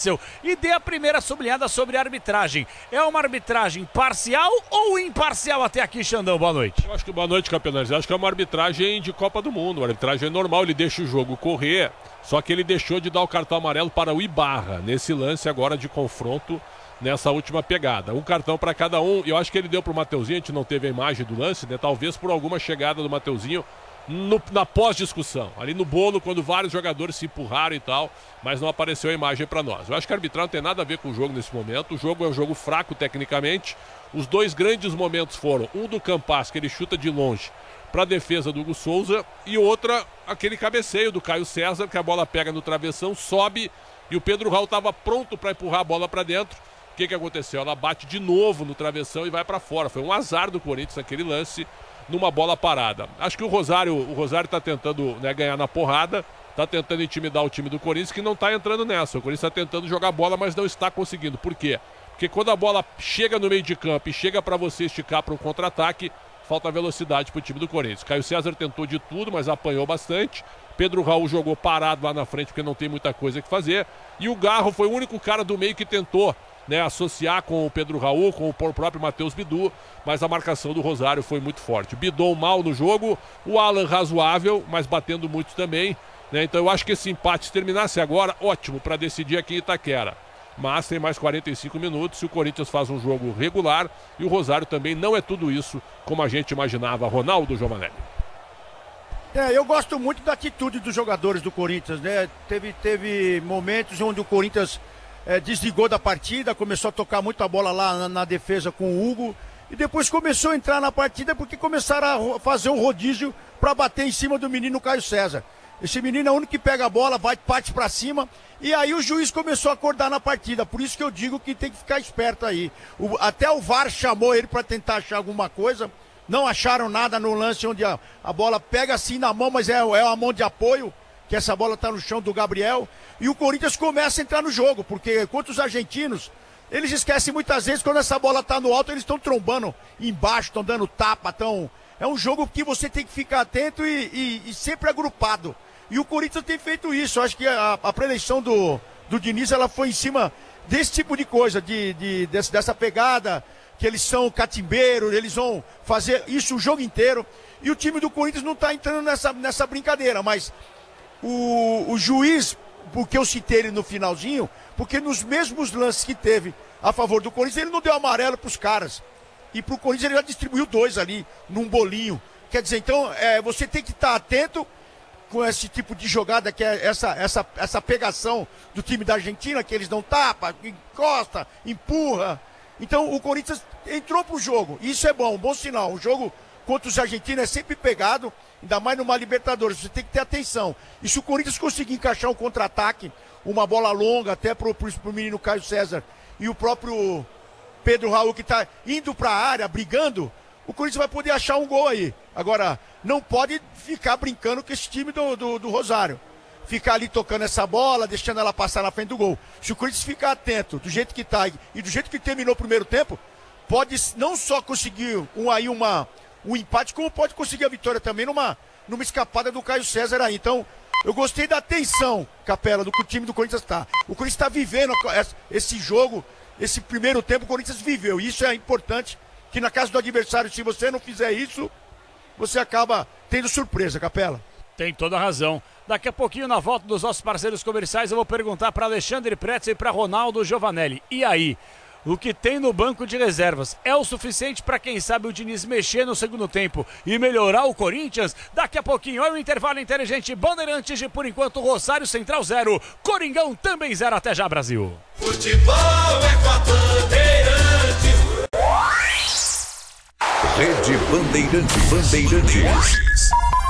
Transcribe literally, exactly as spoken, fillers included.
Witzel e dê a primeira sublinhada sobre a arbitragem. É uma arbitragem parcial ou imparcial até aqui, Xandão? Boa noite. Eu acho que boa noite, campeões. Eu acho que é uma arbitragem de Copa do Mundo. Uma arbitragem normal, ele deixa o jogo correr, só que ele deixou de dar o cartão amarelo para o Ibarra, nesse lance agora de confronto, nessa última pegada. Um cartão para cada um. Eu acho que ele deu para o Mateuzinho, a gente não teve a imagem do lance, né? Talvez por alguma chegada do Mateuzinho no, na pós-discussão. Ali no bolo, quando vários jogadores se empurraram e tal, mas não apareceu a imagem para nós. Eu acho que a arbitragem não tem nada a ver com o jogo nesse momento. O jogo é um jogo fraco tecnicamente. Os dois grandes momentos foram um do Campas, que ele chuta de longe para a defesa do Hugo Souza, e outra, aquele cabeceio do Caio César, que a bola pega no travessão, sobe, e o Pedro Raul estava pronto para empurrar a bola para dentro. O que, que aconteceu? Ela bate de novo no travessão e vai para fora. Foi um azar do Corinthians aquele lance, numa bola parada. Acho que o Rosário o Rosário está tentando, né, ganhar na porrada, está tentando intimidar o time do Corinthians, que não está entrando nessa. O Corinthians está tentando jogar bola, mas não está conseguindo. Por quê? Porque quando a bola chega no meio de campo e chega para você esticar para um contra-ataque, falta velocidade para o time do Corinthians. Caio César tentou de tudo, mas apanhou bastante. Pedro Raul jogou parado lá na frente, porque não tem muita coisa que fazer. E o Garro foi o único cara do meio que tentou, né, associar com o Pedro Raul, com o próprio Matheus Bidu, mas a marcação do Rosário foi muito forte. Bidon mal no jogo, o Alan razoável, mas batendo muito também, né? Então eu acho que esse empate, se terminasse agora, ótimo para decidir aqui em Itaquera. Mas tem mais quarenta e cinco minutos, se o Corinthians faz um jogo regular, e o Rosário também não é tudo isso como a gente imaginava. Ronaldo Giovanelli. É, eu gosto muito da atitude dos jogadores do Corinthians, né? Teve, teve momentos onde o Corinthians é, desligou da partida, começou a tocar muito a bola lá na, na defesa com o Hugo, e depois começou a entrar na partida porque começaram a fazer um rodízio para bater em cima do menino Caio César. Esse menino é o único que pega a bola, vai, parte para cima, e aí o juiz começou a acordar na partida. Por isso que eu digo que tem que ficar esperto aí. O, até o V A R chamou ele para tentar achar alguma coisa, não acharam nada no lance onde a, a bola pega assim na mão, mas é, é uma mão de apoio, que essa bola tá no chão do Gabriel, e o Corinthians começa a entrar no jogo, porque contra os argentinos, eles esquecem muitas vezes quando essa bola tá no alto, eles estão trombando embaixo, estão dando tapa, tão... É um jogo que você tem que ficar atento e, e, e sempre agrupado. E o Corinthians tem feito isso. Eu acho que a, a preleição do, do Diniz, ela foi em cima desse tipo de coisa, de, de, desse, dessa pegada, que eles são catimbeiros, eles vão fazer isso o jogo inteiro. E o time do Corinthians não está entrando nessa, nessa brincadeira, mas o, o juiz, porque eu citei ele no finalzinho, porque nos mesmos lances que teve a favor do Corinthians, ele não deu amarelo para os caras. E para o Corinthians ele já distribuiu dois ali, num bolinho. Quer dizer, então, é, você tem que estar tá atento com esse tipo de jogada, que é essa, essa, essa pegação do time da Argentina, que eles não tapa, encosta, empurra. Então o Corinthians entrou pro jogo, isso é bom, um bom sinal. O jogo contra os argentinos é sempre pegado, ainda mais numa Libertadores, você tem que ter atenção. E se o Corinthians conseguir encaixar um contra-ataque, uma bola longa até pro, pro, pro menino Caio César e o próprio Pedro Raul, que tá indo pra área, brigando, o Corinthians vai poder achar um gol aí. Agora, não pode ficar brincando com esse time do, do, do Rosário. Ficar ali tocando essa bola, deixando ela passar na frente do gol. Se o Corinthians ficar atento do jeito que tá e do jeito que terminou o primeiro tempo, pode não só conseguir um, aí uma, um empate, como pode conseguir a vitória também numa, numa escapada do Caio César aí. Então, eu gostei da atenção, Capela, do que o time do Corinthians está. O Corinthians está vivendo esse jogo, esse primeiro tempo o Corinthians viveu. E isso é importante, que na casa do adversário, se você não fizer isso, você acaba tendo surpresa, Capela. Tem toda a razão. Daqui a pouquinho, na volta dos nossos parceiros comerciais, eu vou perguntar para Alexandre Pretzel e para Ronaldo Giovanelli. E aí, o que tem no banco de reservas é o suficiente para, quem sabe, o Diniz mexer no segundo tempo e melhorar o Corinthians? Daqui a pouquinho, é o intervalo inteligente. Bandeirantes de, por enquanto, Rosário Central zero. Coringão também zero. Até já, Brasil. Futebol é com a Bandeirantes. Rede Bandeirantes. Bandeirantes.